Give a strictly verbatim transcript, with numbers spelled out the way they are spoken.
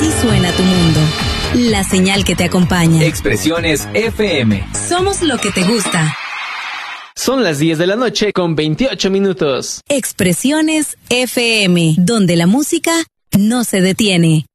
Así suena tu mundo. La señal que te acompaña. Expresiones F M. Somos lo que te gusta. Son las diez de la noche con veintiocho minutos. Expresiones F M, donde la música no se detiene.